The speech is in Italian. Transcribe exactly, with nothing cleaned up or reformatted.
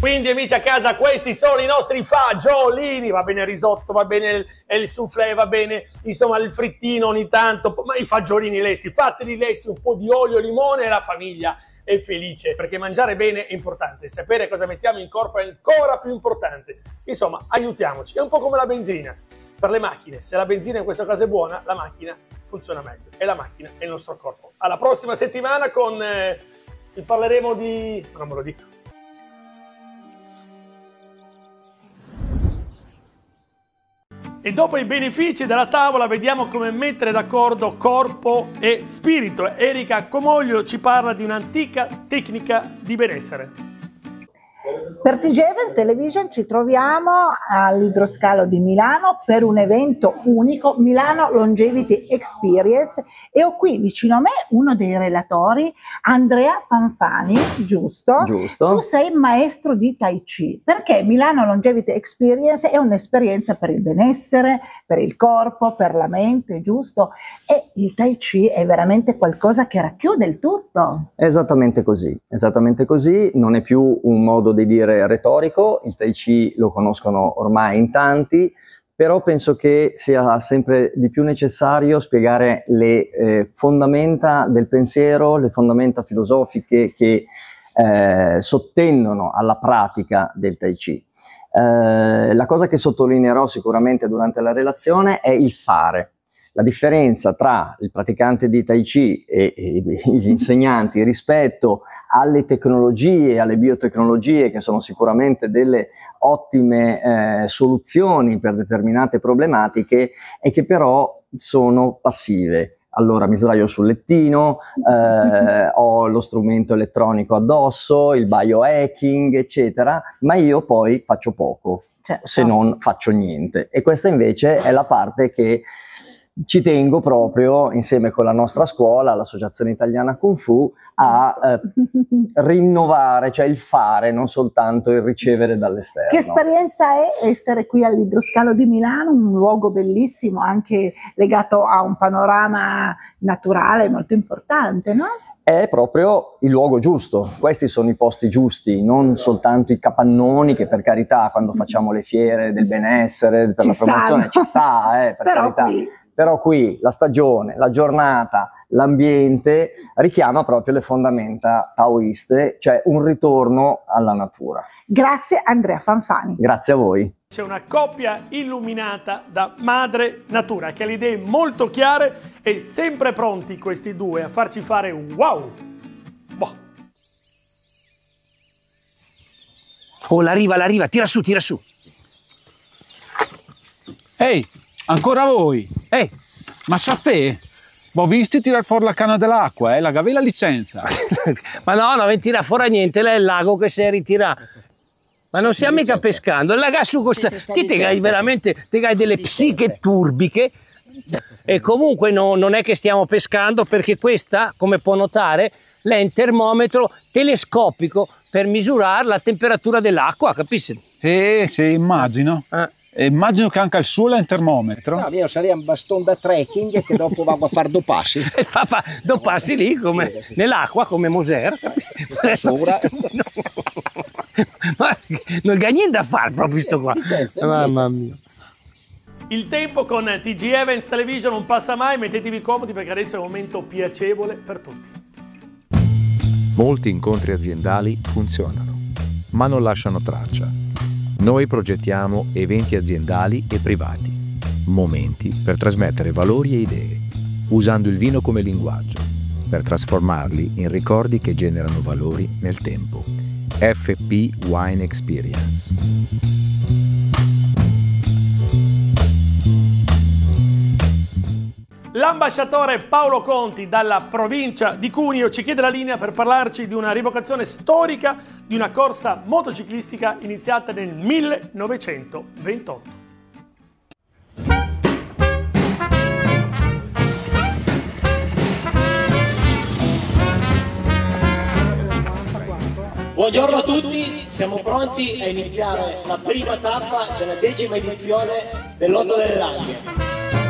Quindi amici a casa, questi sono i nostri fagiolini, va bene il risotto, va bene il, il soufflé, va bene insomma il frittino ogni tanto, ma i fagiolini lessi, fateli lessi, un po' di olio, limone e la famiglia è felice, perché mangiare bene è importante, sapere cosa mettiamo in corpo è ancora più importante. Insomma, aiutiamoci, è un po' come la benzina per le macchine, se la benzina in questo caso è buona, la macchina funziona meglio e la macchina è il nostro corpo. Alla prossima settimana con eh, vi parleremo di... non me lo dico. E dopo i benefici della tavola vediamo come mettere d'accordo corpo e spirito. Erika Comoglio ci parla di un'antica tecnica di benessere. Per T G Evans Television ci troviamo all'Idroscalo di Milano per un evento unico, Milano Longevity Experience, e ho qui vicino a me uno dei relatori, Andrea Fanfani, giusto? Giusto. Tu sei maestro di Tai Chi, perché Milano Longevity Experience è un'esperienza per il benessere, per il corpo, per la mente, giusto? E il Tai Chi è veramente qualcosa che racchiude il tutto. Esattamente così, esattamente così, non è più un modo di dire retorico, il Tai Chi lo conoscono ormai in tanti, però penso che sia sempre di più necessario spiegare le eh, fondamenta del pensiero, le fondamenta filosofiche che eh, sottendono alla pratica del Tai Chi. Eh, la cosa che sottolineerò sicuramente durante la relazione è il fare. La differenza tra il praticante di Tai Chi e, e gli insegnanti rispetto alle tecnologie, alle biotecnologie, che sono sicuramente delle ottime eh, soluzioni per determinate problematiche, è che però sono passive. Allora mi sdraio sul lettino, eh, ho lo strumento elettronico addosso, il biohacking, eccetera, ma io poi faccio poco, certo, se non faccio niente. E questa invece è la parte che ci tengo proprio, insieme con la nostra scuola, l'Associazione Italiana Kung Fu, a eh, rinnovare, cioè il fare, non soltanto il ricevere dall'esterno. Che esperienza è essere qui all'Idroscalo di Milano, un luogo bellissimo, anche legato a un panorama naturale molto importante, no? È proprio il luogo giusto, questi sono i posti giusti, non soltanto i capannoni che per carità quando facciamo le fiere del benessere, per ci la promozione stanno. ci sta, eh, per Però carità. Qui... Però qui la stagione, la giornata, l'ambiente richiama proprio le fondamenta taoiste, cioè un ritorno alla natura. Grazie Andrea Fanfani. Grazie a voi. C'è una coppia illuminata da madre natura che ha le idee molto chiare e sempre pronti questi due a farci fare un wow. Boh. Oh, la riva, la riva, tira su, tira su. Ehi, ancora voi? Ehi, ma sa te? Ho visto tirare fuori la canna dell'acqua, eh? La gavi la licenza. ma no, non tira fuori niente, là è il lago che si è ritirato. Ma non stiamo mica pescando, il lagazzo costa... Ti te hai veramente, te hai delle psiche turbiche e comunque no, non è che stiamo pescando, perché questa, come può notare, è un termometro telescopico per misurare la temperatura dell'acqua, capisci? Eh, sì, immagino. Eh. E immagino che anche il suo è un termometro. No, io sarei un bastone da trekking che dopo vado a fare due passi. E fa, fa due passi lì, come nell'acqua, come Moser. Sopra. No. Ma non ha niente da fare proprio sto qua. Mamma mia. Il tempo con T G Evans Television non passa mai, mettetevi comodi perché adesso è un momento piacevole per tutti. Molti incontri aziendali funzionano, ma non lasciano traccia. Noi progettiamo eventi aziendali e privati, momenti per trasmettere valori e idee, usando il vino come linguaggio, per trasformarli in ricordi che generano valori nel tempo. F P Wine Experience. L'ambasciatore Paolo Conti dalla provincia di Cuneo ci chiede la linea per parlarci di una rievocazione storica di una corsa motociclistica iniziata nel millenovecentoventotto. Buongiorno a tutti, siamo pronti a iniziare la prima tappa della decima edizione del Lotto delle Langhe.